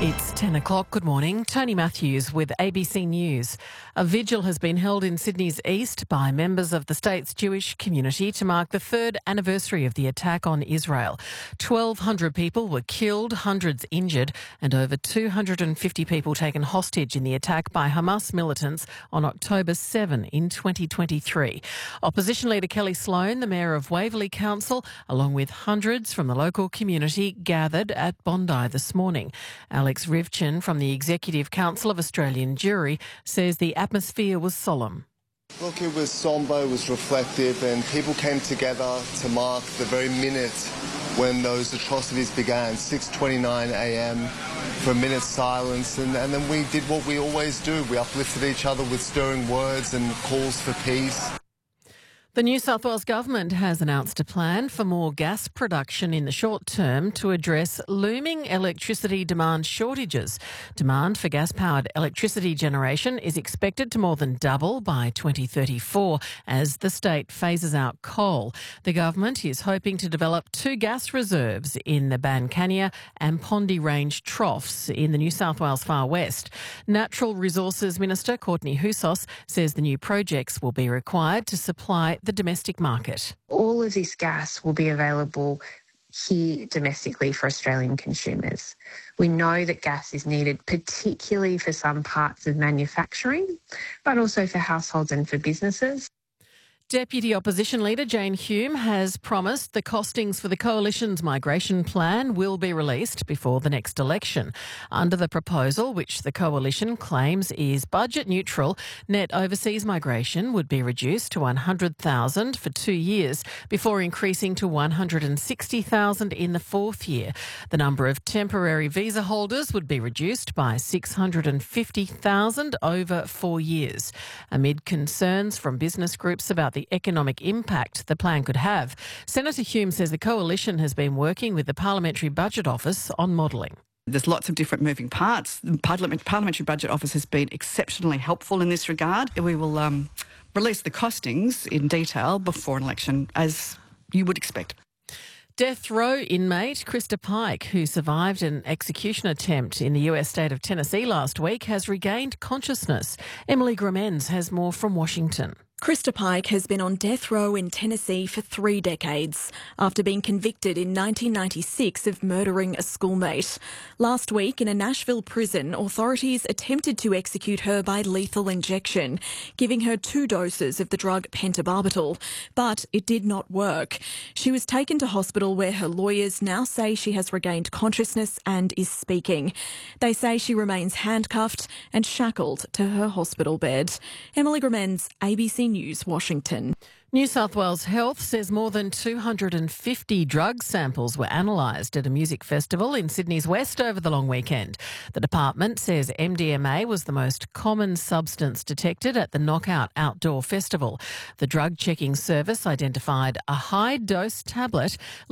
It's 10 o'clock. Good morning. Tony Matthews with ABC News. A vigil has been held in Sydney's east by members of the state's Jewish community to mark the third anniversary of the attack on Israel. 1,200 people were killed, hundreds injured, and over 250 people taken hostage in the attack by Hamas militants on October 7 in 2023. Opposition leader Kelly Sloan, the mayor of Waverley Council, along with hundreds from the local community, gathered at Bondi this morning. Alex Rivchin from the Executive Council of Australian Jewry says the atmosphere was solemn. Look, it was sombre, it was reflective, and people came together to mark the very minute when those atrocities began, 6:29 a.m, for a minute's silence, and then we did what we always do. We uplifted each other with stirring words and calls for peace. The New South Wales Government has announced a plan for more gas production in the short term to address looming electricity demand shortages. Demand for gas-powered electricity generation is expected to more than double by 2034 as the state phases out coal. The government is hoping to develop 2 gas reserves in the Bankania and Pondy Range troughs in the New South Wales Far West. Natural Resources Minister Courtney Houssos says the new projects will be required to supply the domestic market. All of this gas will be available here domestically for Australian consumers. We know that gas is needed particularly for some parts of manufacturing, but also for households and for businesses. Deputy Opposition Leader Jane Hume has promised the costings for the Coalition's migration plan will be released before the next election. Under the proposal, which the Coalition claims is budget neutral, net overseas migration would be reduced to 100,000 for 2 years before increasing to 160,000 in the 4th year. The number of temporary visa holders would be reduced by 650,000 over 4 years. Amid concerns from business groups about the economic impact the plan could have, Senator Hume says the Coalition has been working with the Parliamentary Budget Office on modelling. There's lots of different moving parts. The Parliamentary Budget Office has been exceptionally helpful in this regard. We will release the costings in detail before an election, as you would expect. Death row inmate Krista Pike, who survived an execution attempt in the US state of Tennessee last week, has regained consciousness. Emily Gramenz has more from Washington. Krista Pike has been on death row in Tennessee for 3 decades after being convicted in 1996 of murdering a schoolmate. Last week in a Nashville prison, authorities attempted to execute her by lethal injection, giving her 2 doses of the drug pentobarbital, but it did not work. She was taken to hospital where her lawyers now say she has regained consciousness and is speaking. They say she remains handcuffed and shackled to her hospital bed. Emily Gramenz, ABC News, Washington. New South Wales Health says more than 250 drug samples were analysed at a music festival in Sydney's west over the long weekend. The department says MDMA was the most common substance detected at the Knockout Outdoor Festival. The drug checking service identified a high-dose tablet